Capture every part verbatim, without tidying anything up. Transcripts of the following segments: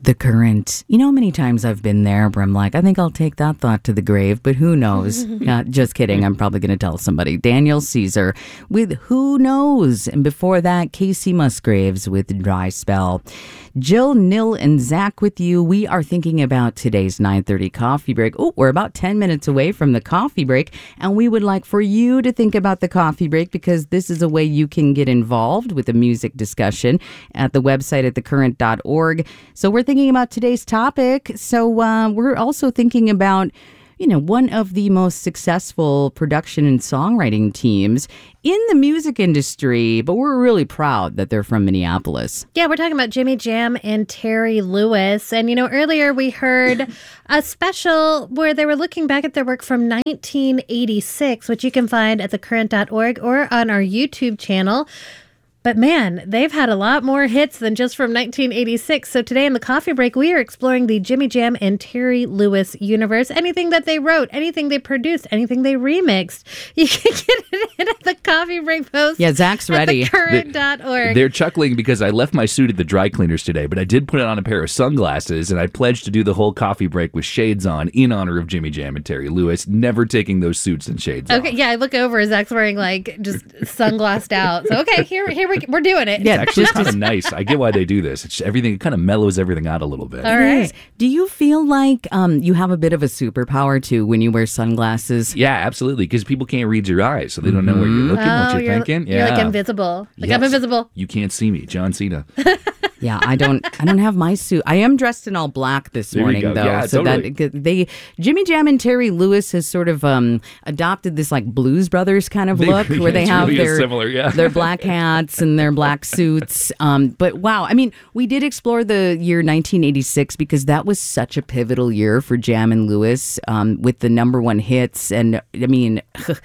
The Current. You know how many times I've been there where I'm like, I think I'll take that thought to the grave, but who knows? Not just kidding. I'm probably going to tell somebody. Daniel Caesar with Who Knows? And before that, Casey Musgraves with Dry Spell. Jill, Nil, and Zach with you. We are thinking about today's nine thirty coffee break. Oh, we're about ten minutes away from the coffee break, and we would like for you to think about the coffee break because this is a way you can get involved with the music discussion at the website at the current dot org. So we're thinking about today's topic. So uh, we're also thinking about, you know, one of the most successful production and songwriting teams in the music industry, but we're really proud that they're from Minneapolis. Yeah, we're talking about Jimmy Jam and Terry Lewis. And, you know, earlier we heard a special where they were looking back at their work from nineteen eighty-six, which you can find at the current dot org or on our YouTube channel. But man, they've had a lot more hits than just from nineteen eighty-six. So today in the coffee break, we are exploring the Jimmy Jam and Terry Lewis universe. Anything that they wrote, anything they produced, anything they remixed. You can get it in at the coffee break post. Yeah, Zach's ready. At the current dot org. They're chuckling because I left my suit at the dry cleaners today, but I did put on a pair of sunglasses, and I pledged to do the whole coffee break with shades on in honor of Jimmy Jam and Terry Lewis, never taking those suits and shades off. Okay, yeah, I look over. Zach's wearing like just sunglassed out. So okay, here, here we we're doing it. Yeah, it's actually kind of nice. I get why they do this. It's everything. It kind of mellows everything out a little bit. All right. Do you feel like um, you have a bit of a superpower too when you wear sunglasses? Yeah, absolutely. Because people can't read your eyes, so they don't know where you're looking, Oh, what you're, you're thinking. You're Yeah, like invisible. Like Yes. I'm invisible. You can't see me, John Cena. Yeah, I don't. I don't have my suit. I am dressed in all black this There you morning, go. though. Yeah, so totally. that they, Jimmy Jam and Terry Lewis has sort of um, adopted this like Blues Brothers kind of They look, really- where they it's have really is their similar, yeah. their black hats and their black suits. Um, but wow, I mean, we did explore the year nineteen eighty-six because that was such a pivotal year for Jam and Lewis um, with the number one hits, and I mean.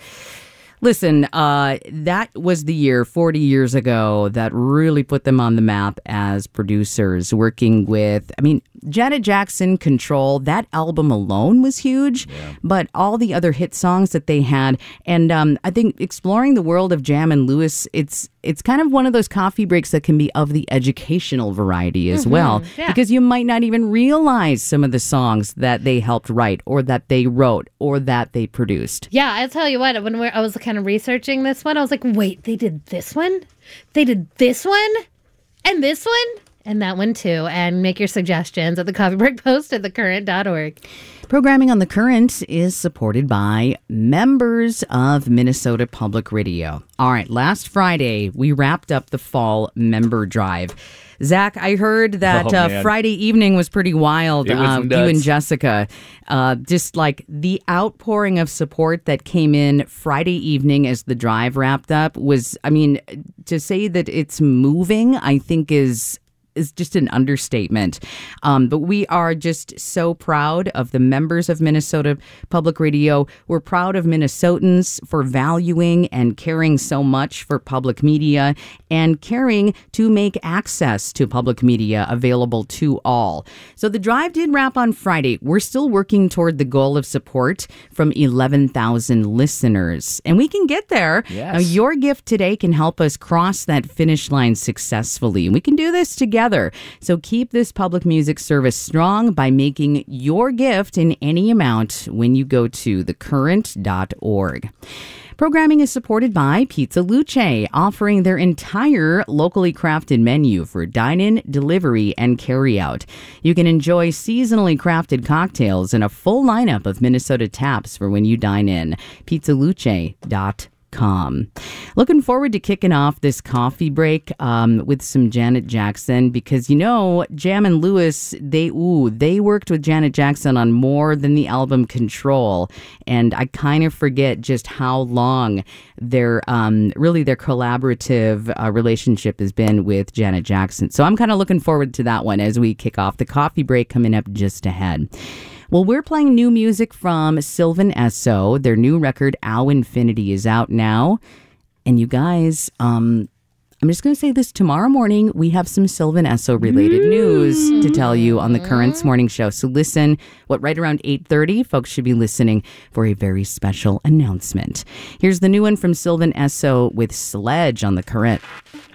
Listen, uh, that was the year forty years ago that really put them on the map as producers, working with, I mean, Janet Jackson, Control, that album alone was huge, yeah. But all the other hit songs that they had. And um, I think exploring the world of Jam and Lewis, it's it's kind of one of those coffee breaks that can be of the educational variety as mm-hmm. well, yeah. Because you might not even realize some of the songs that they helped write or that they wrote or that they produced. Yeah, I'll tell you what, when we're, I was kind of researching this one, I was like, wait, they did this one? They did this one? And this one? And that one too. And make your suggestions at the coffee break post at the current dot org. Programming on The Current is supported by members of Minnesota Public Radio. All right, last Friday, we wrapped up the fall member drive. Zach, I heard that Oh, uh, Friday evening was pretty wild. It was uh, nuts. You and Jessica, uh, just like the outpouring of support that came in Friday evening as the drive wrapped up was, I mean, to say that it's moving, I think is... is just an understatement. Um, but we are just so proud of the members of Minnesota Public Radio. We're proud of Minnesotans for valuing and caring so much for public media and caring to make access to public media available to all. So the drive did wrap on Friday. We're still working toward the goal of support from eleven thousand listeners. And we can get there. Yes. Now, your gift today can help us cross that finish line successfully. And we can do this together. So keep this public music service strong by making your gift in any amount when you go to the current dot org. Programming is supported by Pizza Luce, offering their entire locally crafted menu for dine-in, delivery, and carry-out. You can enjoy seasonally crafted cocktails and a full lineup of Minnesota taps for when you dine in. pizza luce dot com. Com. Looking forward to kicking off this coffee break um, with some Janet Jackson because, you know, Jam and Lewis, they ooh, they worked with Janet Jackson on more than the album Control. And I kind of forget just how long their um, really their collaborative uh, relationship has been with Janet Jackson. So I'm kind of looking forward to that one as we kick off the coffee break coming up just ahead. Well, we're playing new music from Sylvan Esso. Their new record, Ow Infinity, is out now. And you guys, um, I'm just going to say this. Tomorrow morning, we have some Sylvan Esso-related mm. news to tell you on the Currents Morning Show. So listen, what, right around eight thirty, folks should be listening for a very special announcement. Here's the new one from Sylvan Esso with Sledge on the Current.